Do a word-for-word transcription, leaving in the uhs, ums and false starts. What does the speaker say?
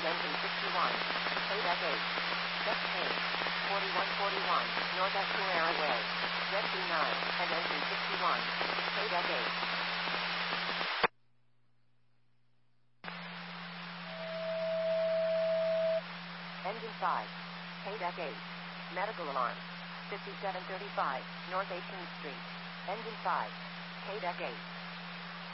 engine sixty-one. K-Deck eight. Jet K. forty-one forty-one, North at Carrera Way. Jet B nine, and engine sixty-one. K-Deck eight. Engine five. K-Deck eight. Medical alarm. fifty-seven thirty-five, North eighteenth Street. Engine five. K-Deck eight.